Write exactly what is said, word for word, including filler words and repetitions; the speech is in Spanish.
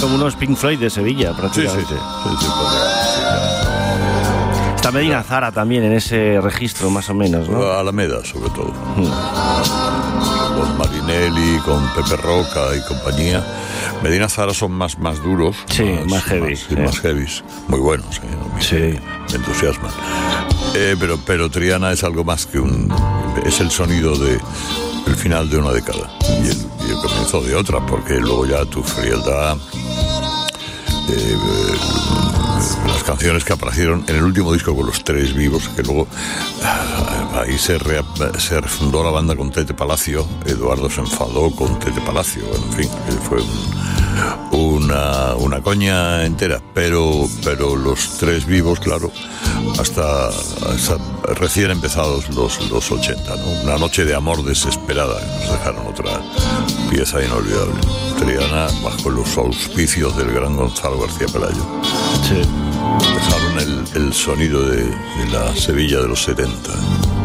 como unos Pink Floyd de Sevilla, prácticamente. Sí, sí, sí, sí, sí. Está Medina Zara también en ese registro, más o menos, ¿no? Alameda, sobre todo. Mm. Con Marinelli, con Pepe Roca y compañía. Medina Zara son más, más duros. Sí, más, más heavy. Más, sí. más heavies. Muy buenos, ¿eh? A mí sí. Me entusiasman. Eh, pero, pero Triana es algo más que un... Es el sonido de el final de una década y el, y el comienzo de otra, porque luego ya Tu frialdad... Eh, eh, las canciones que aparecieron en el último disco con los Tres Vivos, que luego ahí se, re, se refundó la banda con Tete Palacio. Eduardo se enfadó con Tete Palacio, en fin, fue un, una, una coña entera, pero, pero los Tres Vivos, claro, hasta, hasta recién empezados los, los ochenta, ¿no? Una noche de amor desesperada, nos dejaron otra pieza inolvidable. Triana, bajo los auspicios del gran Gonzalo García Pelayo. Sí. Dejaron el, el sonido de, de la Sevilla de los setenta.